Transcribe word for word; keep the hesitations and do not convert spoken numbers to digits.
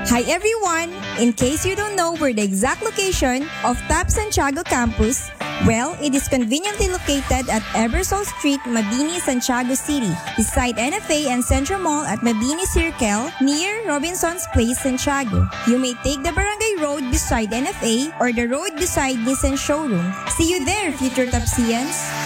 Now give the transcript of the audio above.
Hi everyone! In case you don't know where the exact location of Top Santiago campus, well, it is conveniently located at Ebersol Street, Mabini, Santiago City, beside N F A and Central Mall at Mabini Circle, near Robinson's Place, Santiago. You may take the Barangay Road beside N F A or the road beside Nissan Showroom. See you there, future Topsians!